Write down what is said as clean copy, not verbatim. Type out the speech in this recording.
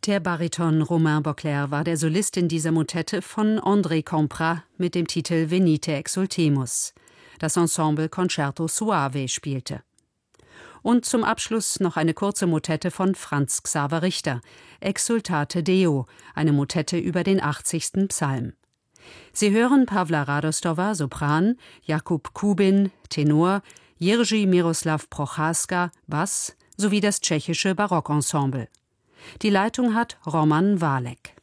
Der Bariton Romain Beauclerc war der Solist in dieser Motette von André Campra mit dem Titel Venite exultemus. Das Ensemble Concerto Suave spielte. Und zum Abschluss noch eine kurze Motette von Franz Xaver Richter, Exsultate Deo, eine Motette über den 80. Psalm. Sie hören Pawla Radostowa, Sopran, Jakub Kubin, Tenor, Jiří Miroslav Procházka, Bass sowie das tschechische Barockensemble. Die Leitung hat Roman Válek.